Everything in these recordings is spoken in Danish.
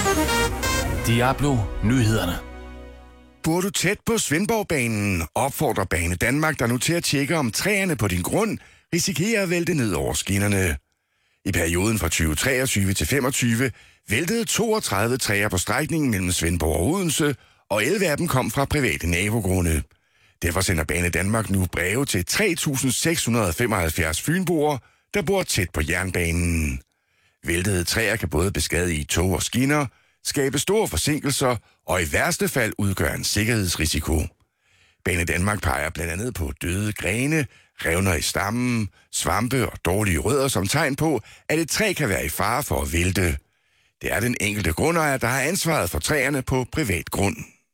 Diablo Nyhederne. Bor du tæt på Svendborgbanen, opfordrer Bane Danmark dig nu til at tjekke, om træerne på din grund risikerer at vælte ned over skinnerne. I perioden fra 2023 til 2025 væltede 32 træer på strækningen mellem Svendborg og Odense, og 11 af dem kom fra private nabogrunde. Derfor sender Bane Danmark nu breve til 3.675 fynboer, der bor tæt på jernbanen. Væltede træer kan både beskadige tog og skinner, skabe store forsinkelser og i værste fald udgøre en sikkerhedsrisiko. Bane Danmark peger blandt andet på døde grene, revner i stammen, svampe og dårlige rødder som tegn på, at et træ kan være i fare for at vælte. Det er den enkelte grundejer, der har ansvaret for træerne på privat grund.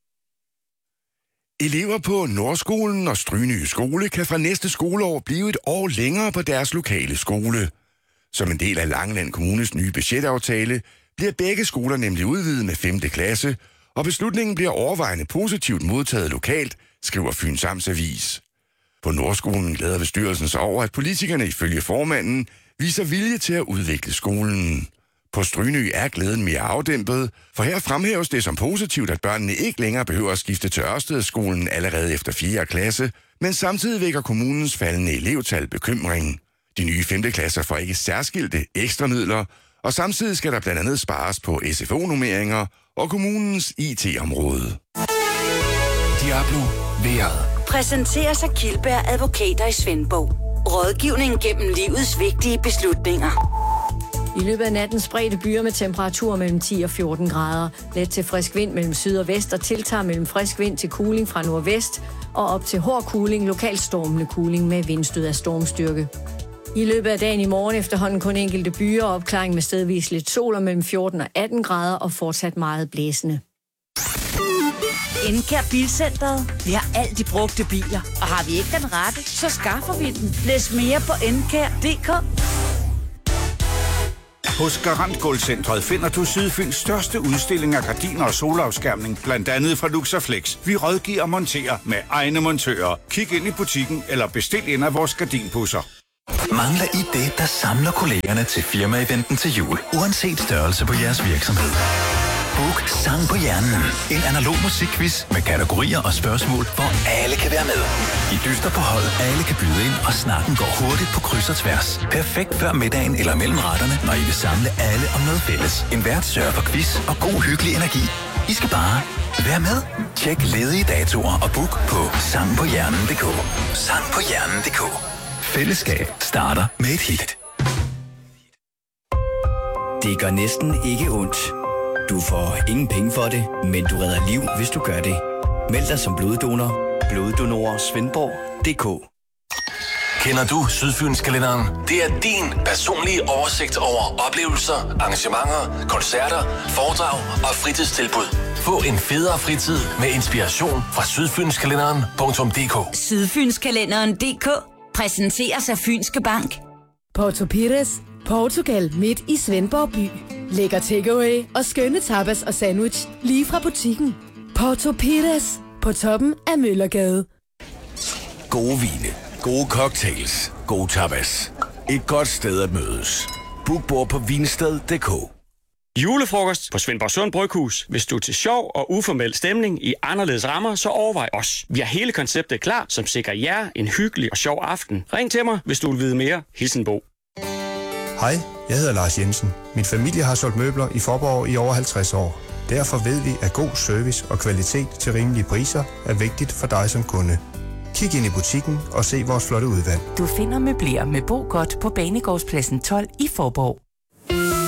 Elever på Nordskolen og Stryny skole kan fra næste skoleår blive et år længere på deres lokale skole. Som en del af Langeland Kommunes nye budgetaftale bliver begge skoler nemlig udvidet med 5. klasse, og beslutningen bliver overvejende positivt modtaget lokalt, skriver Fyns Amtsavis. På Nordskolen glæder bestyrelsen sig over, at politikerne ifølge formanden viser vilje til at udvikle skolen. På Stryny er glæden mere afdæmpet, for her fremhæves det som positivt, at børnene ikke længere behøver at skifte til Ørstedsskolen allerede efter 4. klasse, men samtidig vækker kommunens faldende elevtal bekymring. De nye 5. klasser får ikke særskilte ekstra midler, og samtidig skal der blandt andet spares på SFO-nummeringer og kommunens IT-område. Diablo Vejret. Præsenteres af Kildberg Advokater i Svendborg. Rådgivning gennem livets vigtige beslutninger. I løbet af natten spredte byer med temperaturer mellem 10 og 14 grader. Let til frisk vind mellem syd og vest og tiltager mellem frisk vind til kuling fra nordvest og op til hård kuling, lokalt stormende kuling med vindstød af stormstyrke. I løbet af dagen i morgen efterhånden kun enkelte byer og opklaring med stedvis lidt sol og mellem 14 og 18 grader og fortsat meget blæsende. Encare Bilcentret. Vi har alt de brugte biler. Og har vi ikke den rette, så skaffer vi den. Læs mere på Encare.dk. Hos Garant Gulvcentret finder du Sydfyns største udstilling af gardiner og solafskærmning, blandt andet fra Luxaflex. Vi rådgiver og monterer med egne montører. Kig ind i butikken eller bestil en af vores gardinbusser. Mangler I det, der samler kollegerne til firma-eventen til jul, uanset størrelse på jeres virksomhed? Book Sang på Hjernen. En analog musikquiz med kategorier og spørgsmål, hvor alle kan være med. I dyster på hold, alle kan byde ind, og snakken går hurtigt på kryds og tværs. Perfekt før middagen eller mellem retterne, når I vil samle alle om noget fælles. En vært sørger for quiz og god hyggelig energi. I skal bare være med. Tjek ledige datoer og book på sangpohjernen.dk. Sangpohjernen.dk. Fællesskab starter med et hit. Det gør næsten ikke ondt. Du får ingen penge for det, men du redder liv, hvis du gør det. Meld dig som bloddonor. Bloddonorsvendborg.dk. Kender du Sydfynskalenderen? Det er din personlige oversigt over oplevelser, arrangementer, koncerter, foredrag og fritidstilbud. Få en federe fritid med inspiration fra sydfynskalenderen.dk. Sydfynskalenderen.dk præsenteres af Fynske Bank. Porto Pires, Portugal midt i Svendborg by. Lækker takeaway og skønne tapas og sandwich lige fra butikken. Porto Pires på toppen af Møllergade. Gode vine, gode cocktails, gode tapas. Et godt sted at mødes. Book bord på vinsted.dk. Julefrokost på Svendborgsund Bryghus. Hvis du er til sjov og uformel stemning i anderledes rammer, så overvej os. Vi har hele konceptet klar, som sikrer jer en hyggelig og sjov aften. Ring til mig, hvis du vil vide mere. Hilsen Bo. Hej, jeg hedder Lars Jensen. Min familie har solgt møbler i Faaborg i over 50 år. Derfor ved vi, at god service og kvalitet til rimelige priser er vigtigt for dig som kunde. Kig ind i butikken og se vores flotte udvalg. Du finder møbler med Bo Godt på Banegårdspladsen 12 i Faaborg.